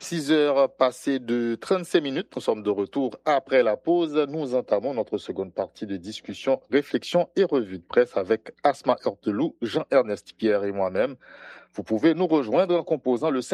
6 heures passées de 35 minutes. Nous sommes de retour après la pause. Nous entamons notre seconde partie de discussion, réflexion et revue de presse avec Asma Heurtelou, Jean-Ernest Pierre et moi-même. Vous pouvez nous rejoindre en composant le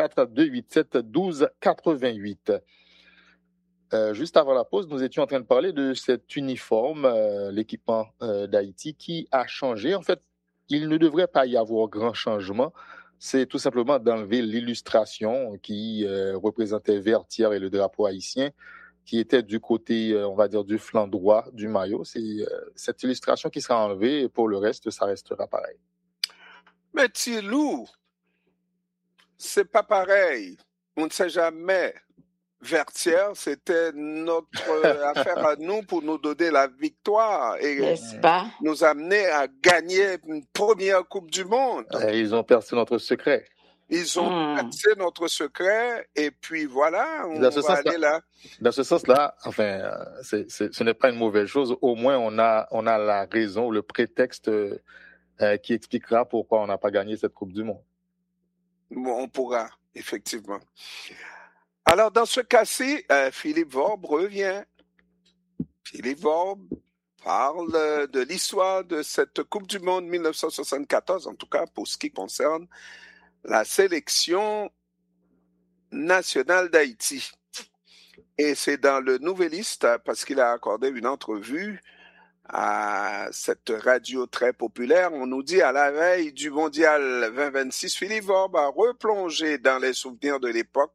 514-287-1288. Juste avant la pause, nous étions en train de parler de cet uniforme, l'équipement d'Haïti qui a changé. En fait, il ne devrait pas y avoir grand changement. C'est tout simplement d'enlever l'illustration qui représentait vert, tiers et le drapeau haïtien, qui était du côté, on va dire, du flanc droit du maillot. C'est cette illustration qui sera enlevée et pour le reste, ça restera pareil. Mais Tilou, c'est pas pareil. On ne sait jamais. Vertière, c'était notre affaire à nous pour nous donner la victoire et nous amener à gagner une première Coupe du Monde. Ils ont percé notre secret. Ils ont percé notre secret et puis voilà, on va aller là. Dans ce sens-là, enfin, ce n'est pas une mauvaise chose. Au moins, on a la raison, le prétexte qui expliquera pourquoi on n'a pas gagné cette Coupe du Monde. Bon, on pourra, effectivement. Alors, dans ce cas-ci, Philippe Vorbe revient. Philippe Vorbe parle de l'histoire de cette Coupe du Monde 1974, en tout cas pour ce qui concerne la sélection nationale d'Haïti. Et c'est dans le Nouvelliste, parce qu'il a accordé une entrevue à cette radio très populaire. On nous dit à la veille du Mondial 2026, Philippe Vorbe a replongé dans les souvenirs de l'époque.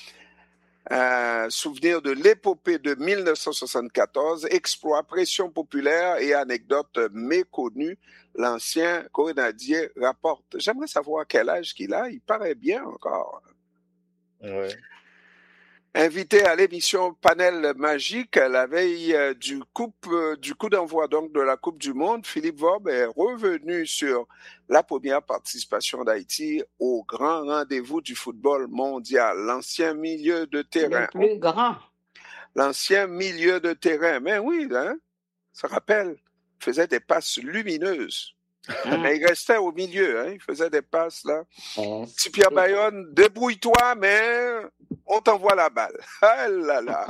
Souvenir de l'épopée de 1974, exploits, pression populaire et anecdotes méconnues. L'ancien grenadier rapporte. J'aimerais savoir quel âge qu'il a. Il paraît bien encore. Ouais. Invité à l'émission Panel Magique la veille du coup d'envoi donc de la Coupe du Monde, Philippe Vorbe est revenu sur la première participation d'Haïti au grand rendez-vous du football mondial, l'ancien milieu de terrain. Le plus grand. L'ancien milieu de terrain, mais oui, hein, ça rappelle, faisait des passes lumineuses. Mais il restait au milieu, hein, il faisait des passes là. Petit Pierre Bayonne, débrouille-toi, mais on t'envoie la balle. Ah là là.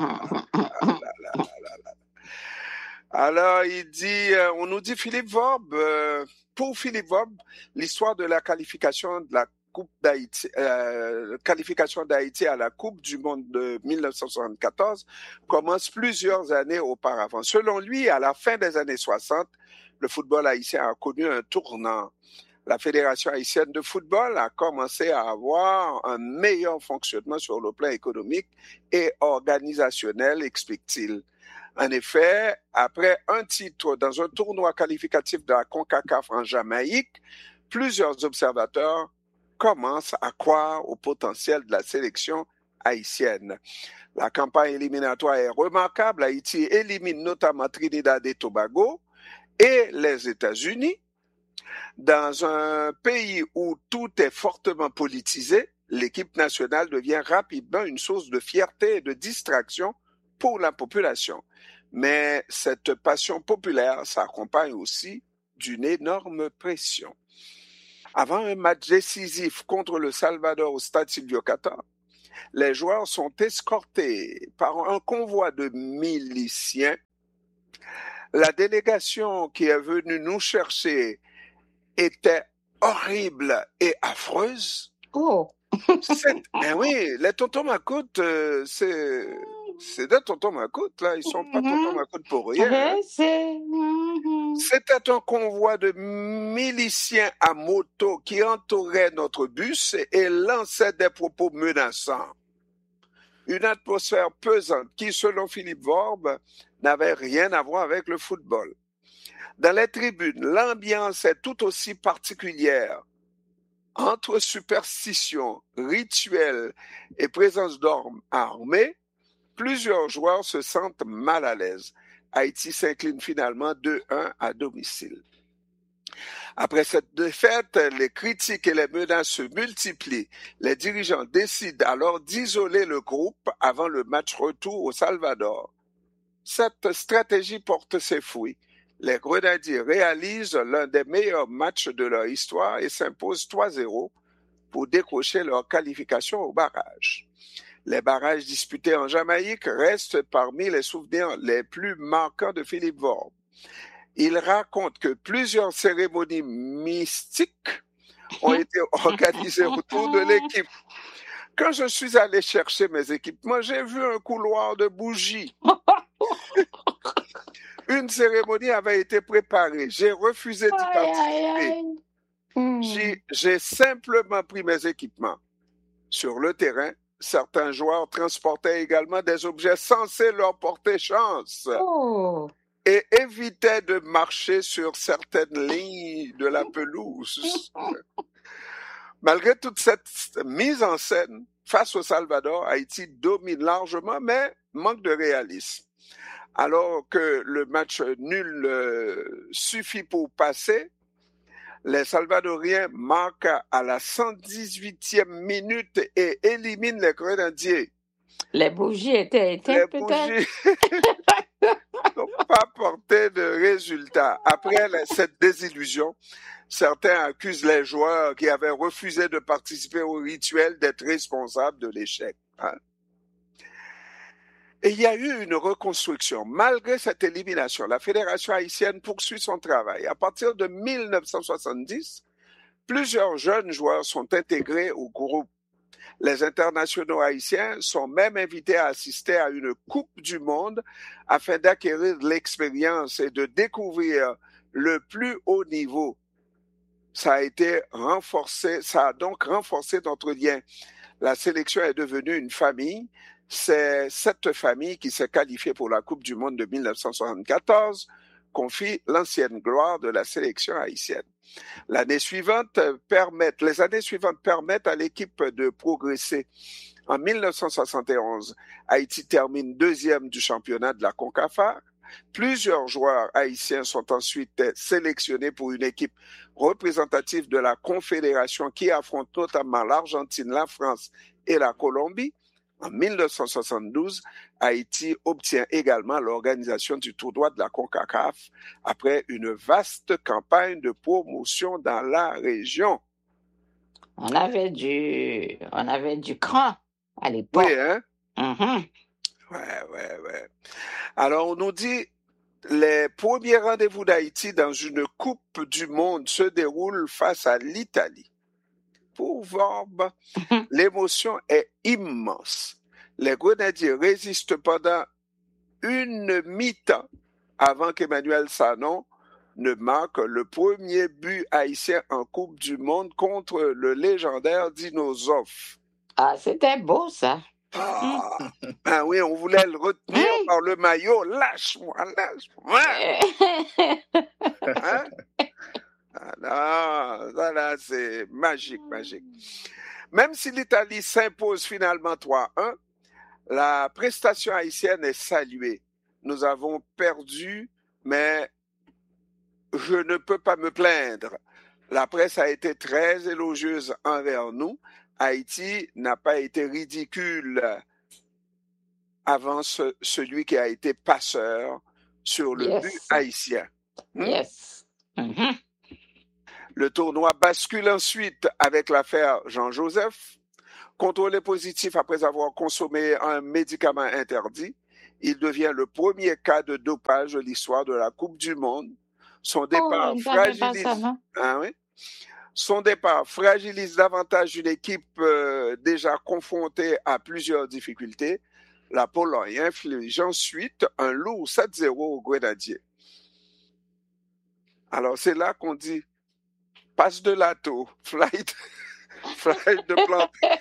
Alors, il dit, on nous dit Philippe Vorbe, pour Philippe Vorbe, l'histoire de la qualification de la Coupe d'Haïti, qualification d'Haïti à la Coupe du Monde de 1974 commence plusieurs années auparavant. Selon lui, à la fin des années 60, le football haïtien a connu un tournant. La Fédération haïtienne de football a commencé à avoir un meilleur fonctionnement sur le plan économique et organisationnel, explique-t-il. En effet, après un titre dans un tournoi qualificatif de la CONCACAF en Jamaïque, plusieurs observateurs commencent à croire au potentiel de la sélection haïtienne. La campagne éliminatoire est remarquable. Haïti élimine notamment Trinidad et Tobago et les États-Unis. Dans un pays où tout est fortement politisé, l'équipe nationale devient rapidement une source de fierté et de distraction pour la population. Mais cette passion populaire s'accompagne aussi d'une énorme pression. Avant un match décisif contre le Salvador au stade Silvio Cator, les joueurs sont escortés par un convoi de miliciens. La délégation qui est venue nous chercher était horrible et affreuse. Oh! Oui, les tontons Macoutes, c'est des tontons Macoutes, là. Ils sont pas tontons Macoutes pour rien. Hein. C'était un convoi de miliciens à moto qui entourait notre bus et lançait des propos menaçants. Une atmosphère pesante qui, selon Philippe Vorbe, n'avait rien à voir avec le football. Dans les tribunes, l'ambiance est tout aussi particulière. Entre superstition, rituel et présence d'armes armées, plusieurs joueurs se sentent mal à l'aise. Haïti s'incline finalement 2-1 à domicile. Après cette défaite, les critiques et les menaces se multiplient. Les dirigeants décident alors d'isoler le groupe avant le match retour au Salvador. Cette stratégie porte ses fruits. Les Grenadiers réalisent l'un des meilleurs matchs de leur histoire et s'imposent 3-0 pour décrocher leur qualification au barrage. Les barrages disputés en Jamaïque restent parmi les souvenirs les plus marquants de Philippe Vorbe. Il raconte que plusieurs cérémonies mystiques ont été organisées autour de l'équipe. Quand je suis allé chercher mes équipements, j'ai vu un couloir de bougies. Une cérémonie avait été préparée. J'ai refusé d'y participer. J'ai simplement pris mes équipements. Sur le terrain, certains joueurs transportaient également des objets censés leur porter chance et évitaient de marcher sur certaines lignes de la pelouse. Malgré toute cette mise en scène, face au Salvador, Haïti domine largement, mais manque de réalisme. Alors que le match nul suffit pour passer, les Salvadoriens marquent à la 118e minute et éliminent les Grenadiers. Les bougies étaient éteintes, peut-être? Les bougies n'ont pas porté de résultat. Après cette désillusion, certains accusent les joueurs qui avaient refusé de participer au rituel d'être responsables de l'échec. Et il y a eu une reconstruction. Malgré cette élimination, la Fédération haïtienne poursuit son travail. À partir de 1970, plusieurs jeunes joueurs sont intégrés au groupe. Les internationaux haïtiens sont même invités à assister à une Coupe du Monde afin d'acquérir de l'expérience et de découvrir le plus haut niveau. Ça a donc renforcé notre lien. La sélection est devenue une famille. C'est cette famille qui s'est qualifiée pour la Coupe du Monde de 1974, confie l'ancienne gloire de la sélection haïtienne. Les années suivantes permettent à l'équipe de progresser. En 1971, Haïti termine deuxième du championnat de la CONCACAF. Plusieurs joueurs haïtiens sont ensuite sélectionnés pour une équipe représentative de la Confédération qui affronte notamment l'Argentine, la France et la Colombie. En 1972, Haïti obtient également l'organisation du tournoi de la CONCACAF après une vaste campagne de promotion dans la région. On avait du cran à l'époque. Oui, hein? Mm-hmm. Ouais. Alors, on nous dit, les premiers rendez-vous d'Haïti dans une Coupe du Monde se déroulent face à l'Italie. Pour Vorbe, l'émotion est immense. Les Grenadiers résistent pendant une mi-temps avant qu'Emmanuel Sanon ne marque le premier but haïtien en Coupe du Monde contre le légendaire Dino Zoff. Ah, c'était beau, ça. Ben oui, on voulait le retenir par le maillot. Lâche-moi. Hein? Ça là, c'est magique. Même si l'Italie s'impose finalement 3-1, la prestation haïtienne est saluée. Nous avons perdu, mais je ne peux pas me plaindre. La presse a été très élogieuse envers nous. Haïti n'a pas été ridicule avant celui qui a été passeur sur le but haïtien. Yes. Mm-hmm. Le tournoi bascule ensuite avec l'affaire Jean-Joseph. Contrôlé positif après avoir consommé un médicament interdit, il devient le premier cas de dopage de l'histoire de la Coupe du Monde. Son départ fragilise davantage une équipe déjà confrontée à plusieurs difficultés. La Pologne inflige ensuite un lourd 7-0 aux Grenadiers. Alors c'est là qu'on dit passe de lato, flight de planter.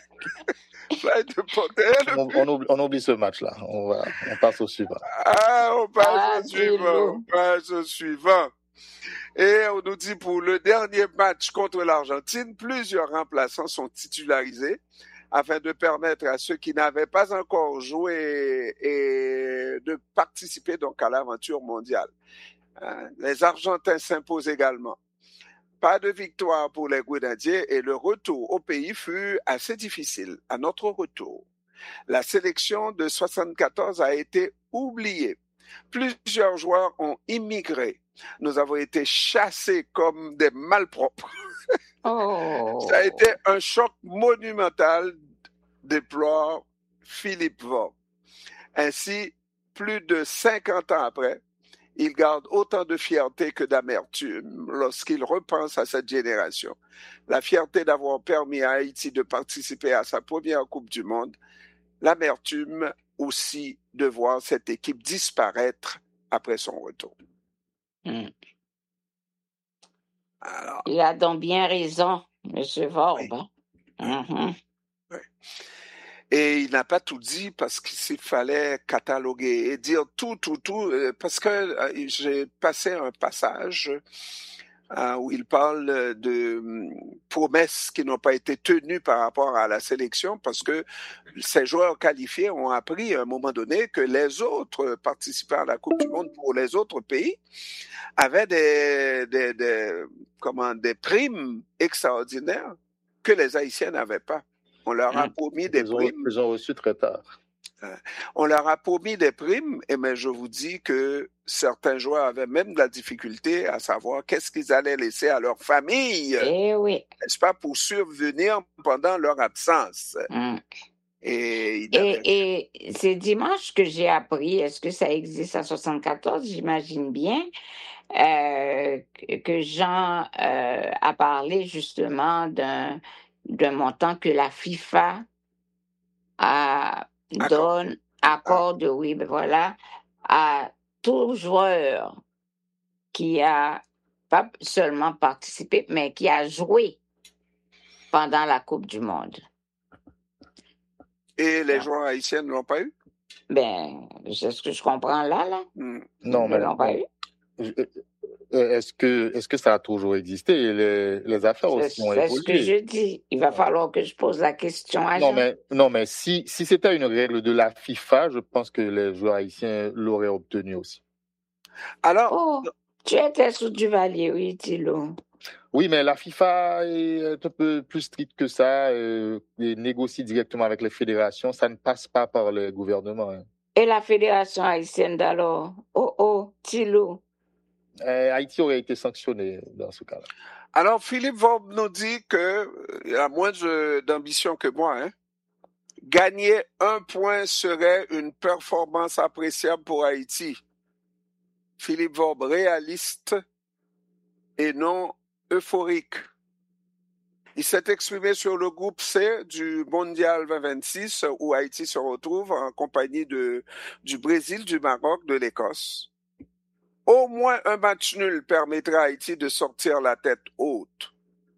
On oublie ce match-là. On passe au suivant. On passe au suivant. Et on nous dit pour le dernier match contre l'Argentine, plusieurs remplaçants sont titularisés afin de permettre à ceux qui n'avaient pas encore joué et de participer donc à l'aventure mondiale. Les Argentins s'imposent également. Pas de victoire pour les Grenadiers et le retour au pays fut assez difficile. À notre retour, la sélection de 74 a été oubliée. Plusieurs joueurs ont immigré. Nous avons été chassés comme des malpropres. Ça a Oh. été un choc monumental, déplore Philippe Vaub. Ainsi, plus de 50 ans après, il garde autant de fierté que d'amertume lorsqu'il repense à cette génération. La fierté d'avoir permis à Haïti de participer à sa première Coupe du Monde, l'amertume aussi de voir cette équipe disparaître après son retour. Hmm. Alors, Il a donc bien raison, M. oui, Vorbe. oui, Mhm. oui. Et il n'a pas tout dit parce qu'il fallait cataloguer et dire tout, parce que j'ai passé un passage où il parle de promesses qui n'ont pas été tenues par rapport à la sélection parce que ces joueurs qualifiés ont appris à un moment donné que les autres participants à la Coupe du Monde pour les autres pays avaient des primes extraordinaires que les Haïtiens n'avaient pas. On leur a Hmm. promis des primes. Ils ont reçu très tard. On leur a promis des primes, mais je vous dis que certains joueurs avaient même de la difficulté à savoir qu'est-ce qu'ils allaient laisser à leur famille, Eh oui. n'est-ce pas, pour survenir pendant leur absence. Hmm. Et il n'avait Et c'est dimanche que j'ai appris, est-ce que ça existe à 74? J'imagine bien, que Jean a parlé justement d'un montant que la FIFA accordé. accorde, oui, ben voilà, à tout joueur qui a pas seulement participé, mais qui a joué pendant la Coupe du Monde. Et les Ah. joueurs haïtiens ne l'ont pas eu? Ben, c'est ce que je comprends là. Hmm. Non, Ils ne l'ont pas eu. Est-ce que ça a toujours existé? Les affaires aussi ont C'est ce que évolué. je dis. Il va falloir que je pose la question à Non, Jean. non, mais si c'était une règle de la FIFA, je pense que les joueurs haïtiens l'auraient obtenu aussi. Alors, Oh, tu étais sous Duvalier, oui, Thilo. Oui, mais la FIFA est un peu plus stricte que ça, et négocie directement avec les fédérations. Ça ne passe pas par le gouvernement. Hein. Et la Fédération haïtienne d'alors? Oh, Thilo. Haïti aurait été sanctionné dans ce cas-là. alors Philippe Vaub nous dit que, à moins d'ambition que moi, hein, gagner 1 point serait une performance appréciable pour Haïti. Philippe Vaub, réaliste et non euphorique. Il s'est exprimé sur le groupe C du Mondial 2026 où Haïti se retrouve en compagnie du Brésil, du Maroc, de l'Écosse. Au moins un match nul permettra à Haïti de sortir la tête haute.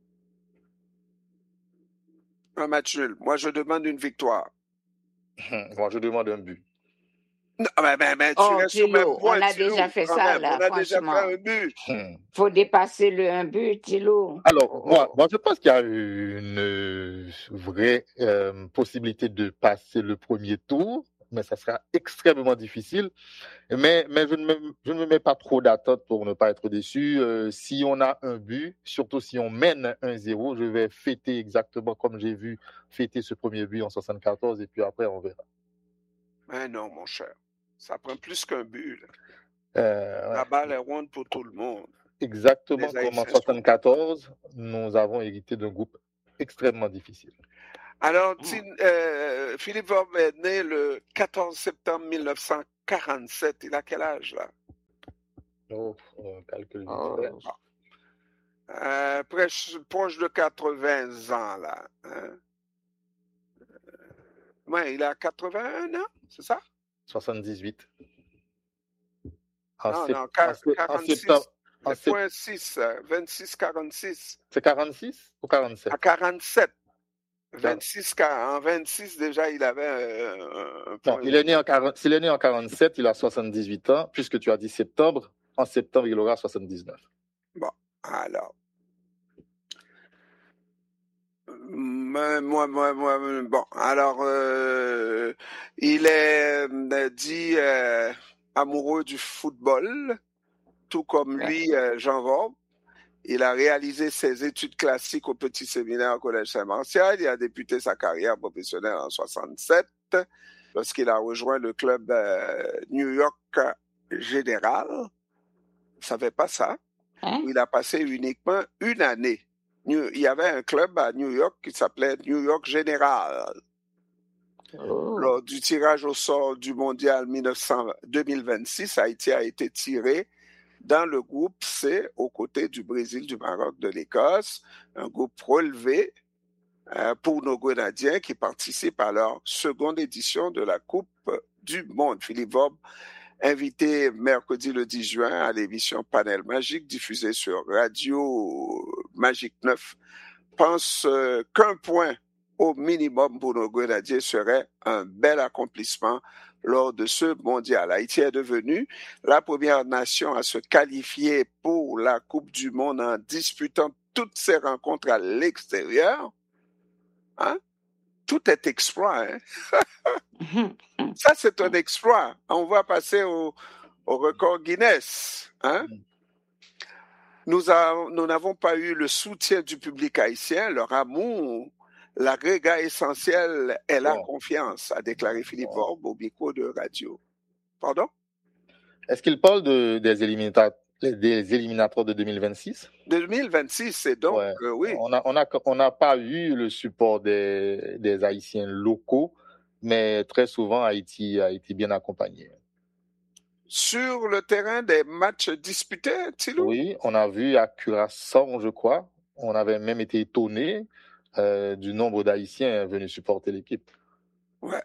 Un match nul. Moi, je demande une victoire. Moi, je demande un but. Non, mais tu Oh, restes sur le même Thilo, point, on a Thilo, déjà fait quand ça, même. là, On a déjà fait franchement. un but. Faut dépasser le 1 but, Thilo. Alors, moi, je pense qu'il y a une vraie possibilité de passer le premier tour, mais ça sera extrêmement difficile. Mais je ne me mets pas trop d'attente pour ne pas être déçu. Si on a un but, surtout si on mène 1-0, je vais fêter exactement comme j'ai vu fêter ce premier but en 74 et puis après, on verra. Mais non, mon cher. Ça prend plus qu'un but. Ouais. La balle est ronde pour tout le monde. Exactement Les comme en Haïtiens 74, nous avons hérité d'un groupe extrêmement difficile. Alors, Philippe Vaub est né le 14 septembre 1947. Il a quel âge, là? Oh, on calcule vite Oh. fait. Proche de 80 ans, là. Hein? Ouais, il a 81 ans, c'est ça? 78. Non, En 46. septembre. Point 6, 26, 46. C'est 46 ou 47? À 47. 26, en 26, déjà, il avait un point. Non, s'il est né en 47, il a 78 ans. Puisque tu as dit septembre, en septembre, il aura 79. Bon, alors. Bon, alors, il est dit amoureux du football, tout comme lui, Jean Vaub. Il a réalisé ses études classiques au Petit Séminaire au Collège Saint-Martial. Il a débuté sa carrière professionnelle en 67 lorsqu'il a rejoint le club New York Général. Je ne savais pas ça. Hein? Où il a passé uniquement une année. il y avait un club à New York qui s'appelait New York General. Oh. Lors du tirage au sort du mondial 2026, Haïti a été tiré dans le groupe C aux côtés du Brésil, du Maroc, de l'Écosse, un groupe relevé pour nos Grenadiens qui participent à leur seconde édition de la Coupe du Monde. Philippe Vorbe, invité mercredi le 10 juin à l'émission Panel Magique diffusée sur Radio Magique 9, pense qu'un point au minimum pour nos Grenadiers serait un bel accomplissement lors de ce mondial. Haïti est devenue la première nation à se qualifier pour la Coupe du Monde en disputant toutes ses rencontres à l'extérieur. Hein? Tout est exploit. Hein? Ça, c'est un exploit. On va passer au record Guinness. Hein? Nous n'avons pas eu le soutien du public haïtien, leur amour. L'agrégat essentiel est la confiance, a déclaré Philippe Vorbe au micro de radio. Pardon? Est-ce qu'il parle des éliminatoires de 2026? 2026, c'est donc, oui. On n'a pas eu le support des Haïtiens locaux, mais très souvent, Haïti a été bien accompagné. Sur le terrain des matchs disputés, Thilou? Oui, on a vu à Curaçao, je crois. On avait même été étonnés du nombre d'Haïtiens venus supporter l'équipe. Ouais.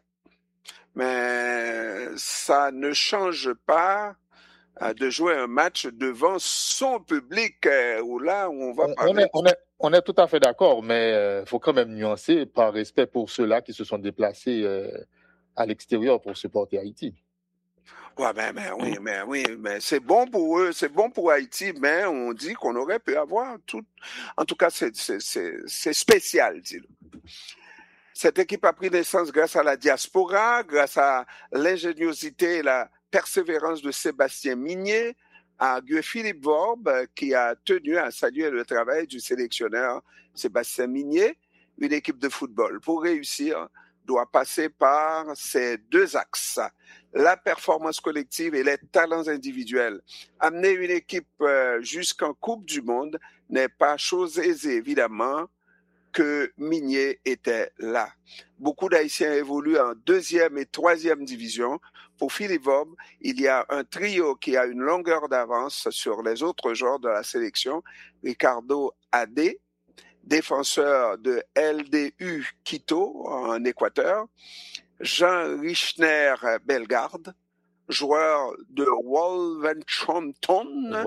Mais ça ne change pas de jouer un match devant son public où là où on va parler. On est tout à fait d'accord, mais il faut quand même nuancer par respect pour ceux-là qui se sont déplacés à l'extérieur pour supporter Haïti. Ouais, mais c'est bon pour eux, c'est bon pour Haïti, mais on dit qu'on aurait pu avoir tout. En tout cas, c'est spécial, dis-le. Cette équipe a pris naissance grâce à la diaspora, grâce à l'ingéniosité et la persévérance de Sébastien Migné, à Philippe Vorbe, qui a tenu à saluer le travail du sélectionneur Sébastien Migné. Une équipe de football, pour réussir, doit passer par ces deux axes, la performance collective et les talents individuels. Amener une équipe jusqu'en Coupe du Monde n'est pas chose aisée, évidemment, que Migné était là. Beaucoup d'Haïtiens évoluent en 2e et 3e division. Pour Philippe Vorbe, il y a un trio qui a une longueur d'avance sur les autres joueurs de la sélection. Ricardo Adé, défenseur de LDU Quito en Équateur. Jean Richner Bellegarde, joueur de Wolverhampton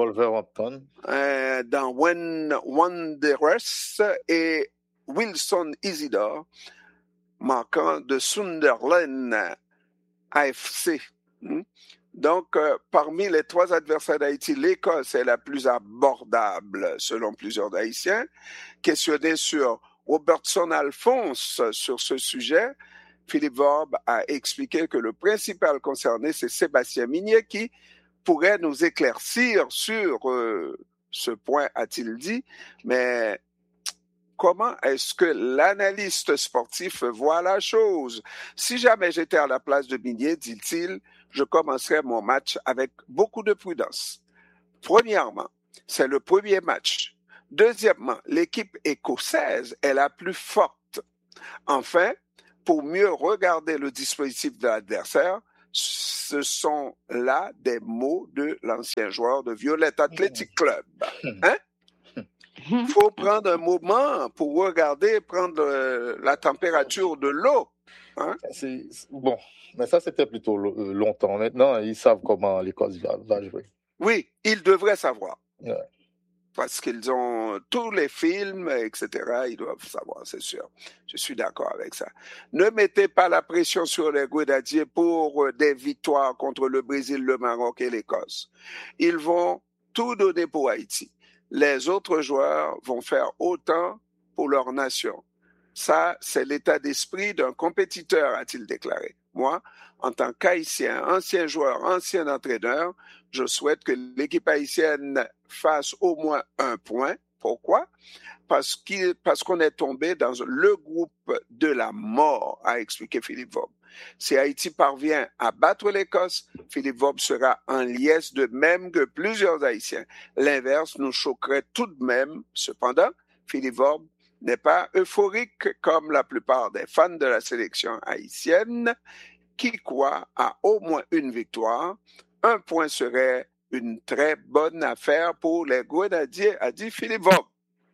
dans Wanderers, et Wilson Isidore, marquant de Sunderland AFC. Donc, parmi les 3 adversaires d'Haïti, l'Écosse est la plus abordable, selon plusieurs Haïtiens. Questionné sur Robertson Alphonse sur ce sujet, Philippe Vorbe a expliqué que le principal concerné, c'est Sébastien Migné, qui pourrait nous éclaircir sur ce point, a-t-il dit. Mais comment est-ce que l'analyste sportif voit la chose? Si jamais j'étais à la place de Migné, dit-il, je commencerais mon match avec beaucoup de prudence. Premièrement, c'est le premier match. Deuxièmement, l'équipe écossaise est la plus forte. Enfin, pour mieux regarder le dispositif de l'adversaire, ce sont là des mots de l'ancien joueur de Violette Athletic Club. Hein? Faut prendre un moment pour regarder, prendre la température de l'eau. Hein? Bon, mais ça c'était plutôt longtemps. Maintenant, ils savent comment l'Écosse va jouer. Oui, ils devraient savoir. Ouais. Parce qu'ils ont tous les films, etc. Ils doivent savoir, c'est sûr. Je suis d'accord avec ça. Ne mettez pas la pression sur les Grenadiers pour des victoires contre le Brésil, le Maroc et l'Écosse. Ils vont tout donner pour Haïti. Les autres joueurs vont faire autant pour leur nation. Ça, c'est l'état d'esprit d'un compétiteur, a-t-il déclaré. Moi, en tant qu'Haïtien, ancien joueur, ancien entraîneur, je souhaite que l'équipe haïtienne fasse au moins un point. Pourquoi? Parce qu'on est tombé dans le groupe de la mort, a expliqué Philippe Vorbe. Si Haïti parvient à battre l'Écosse, Philippe Vorbe sera en liesse de même que plusieurs Haïtiens. L'inverse nous choquerait tout de même. Cependant, Philippe Vorbe n'est pas euphorique comme la plupart des fans de la sélection haïtienne qui croient à au moins une victoire. 1 point serait une très bonne affaire pour les Grenadiers, a dit Philippe Vorbe.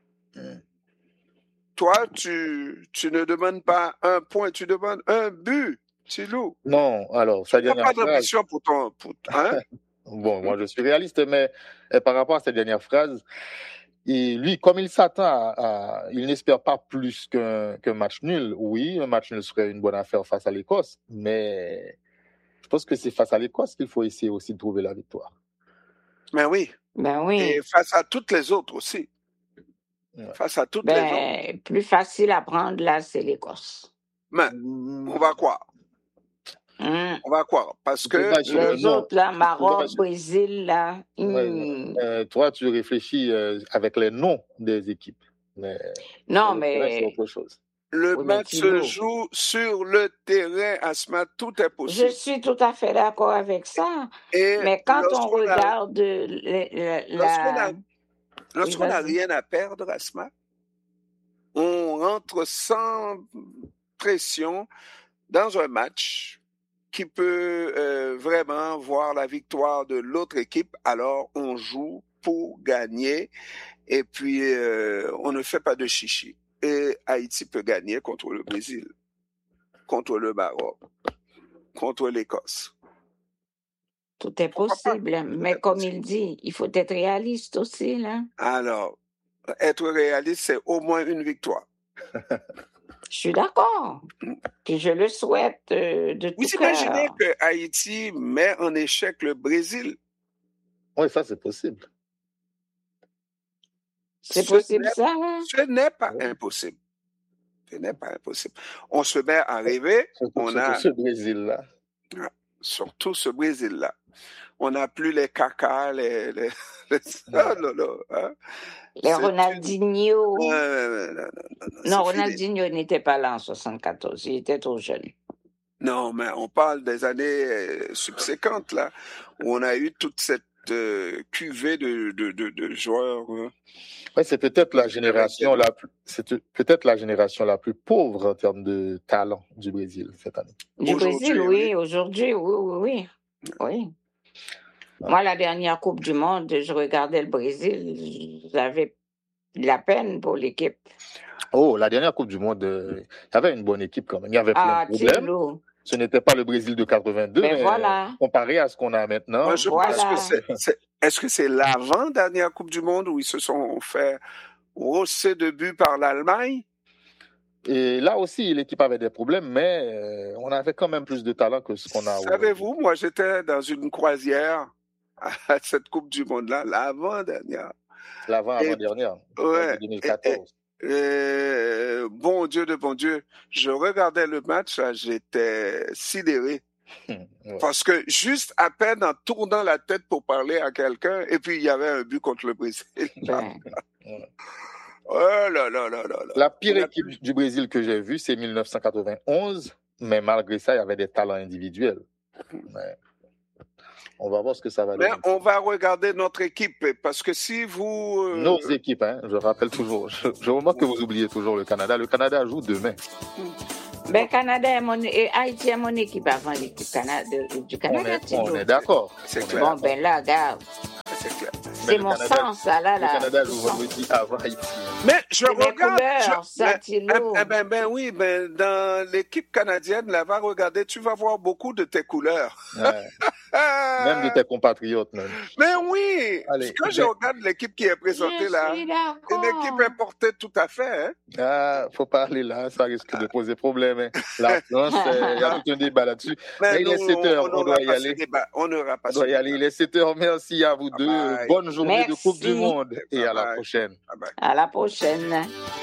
Toi, tu ne demandes pas 1 point, tu demandes un but, Tilou. Non, alors, sa Tu n'as dernière pas phrase. d'ambition pour ton... hein? Bon, moi je suis réaliste, mais par rapport à cette dernière phrase, et lui, comme il s'attend il n'espère pas plus qu'un match nul. Oui, un match nul serait une bonne affaire face à l'Écosse, mais je pense que c'est face à l'Écosse qu'il faut essayer aussi de trouver la victoire. Ben oui. Ben oui. Et face à toutes les autres aussi. Ouais. Face à toutes les autres. Plus facile à prendre, là, c'est l'Écosse. Mais on va croire. On va croire. Parce que les autres, là, Maroc, Brésil, là. Toi, tu réfléchis avec les noms des équipes. Mais non, mais c'est autre chose. Le match se joue sur le terrain, Asma, tout est possible. Je suis tout à fait d'accord avec ça. Mais quand on regarde lorsqu'on n'a rien à perdre, Asma, on rentre sans pression dans un match qui peut vraiment voir la victoire de l'autre équipe. Alors, on joue pour gagner et puis on ne fait pas de chichi. Et Haïti peut gagner contre le Brésil, contre le Maroc, contre l'Écosse. Tout est possible, mais comme il dit, il faut être réaliste aussi, là. Alors, être réaliste, c'est au moins une victoire. Je suis d'accord. Puis je le souhaite de tout cœur. Vous imaginez que Haïti met en échec le Brésil? Oui, ça, c'est possible. C'est possible, ça? Hein? Ce n'est pas impossible. Ce n'est pas impossible. On se met à rêver. Surtout ce Brésil-là. Surtout ce Brésil-là. On n'a plus les cacas, les Ronaldinho. Non, Ronaldinho n'était pas là en 74. Il était trop jeune. Non, mais on parle des années subséquentes, là, où on a eu toute cette cuvée de joueurs. Oui, c'est peut-être la génération la plus pauvre en termes de talent du Brésil cette année. Du Brésil, oui. Aujourd'hui, oui. Moi, la dernière Coupe du Monde, je regardais le Brésil, j'avais de la peine pour l'équipe. Oh, la dernière Coupe du Monde, il y avait une bonne équipe quand même. Il y avait plein de problèmes. Thilo. Ce n'était pas le Brésil de 82, mais voilà. Comparé à ce qu'on a maintenant. Moi, je pense que est-ce que c'est l'avant-dernière Coupe du Monde où ils se sont fait rosser de buts par l'Allemagne? Et là aussi, l'équipe avait des problèmes, mais on avait quand même plus de talent que ce qu'on a aujourd'hui. Savez-vous, moi, j'étais dans une croisière à cette Coupe du Monde-là, l'avant-dernière. L'avant-avant-dernière, ouais, 2014. Bon Dieu, je regardais le match, là, j'étais sidéré. Ouais. Parce que juste à peine en tournant la tête pour parler à quelqu'un, et puis il y avait un but contre le Brésil. Oh là là. La pire équipe du Brésil que j'ai vue, c'est 1991, mais malgré ça, il y avait des talents individuels. Mais on va voir ce que ça va donner. Mais on va regarder notre équipe, parce que si vous... Nos équipes, hein, je rappelle toujours. Je remarque que vous oubliez toujours le Canada. Le Canada joue demain. Ben, Haïti est mon équipe avant l'équipe du Canada. On est d'accord. C'est clair. Bon, ben là, regarde. C'est clair. C'est mon sens, là. Le Canada joue vendredi avant Haïti. Mais je regarde... Oui, dans l'équipe canadienne, là, va regarder, tu vas voir beaucoup de tes couleurs. Ouais. Même de tes compatriotes, même. Mais oui! Allez, quand je regarde l'équipe qui est présentée là, une équipe importée tout à fait. Hein? Faut pas aller là, ça risque de poser problème. Hein. La France, il y a tout un débat là-dessus. Mais il est 7h, on doit y aller. On n'aura pas. On doit y aller, il est 7h. Merci à vous deux. Bonne journée de Coupe du Monde et à la prochaine. À la prochaine.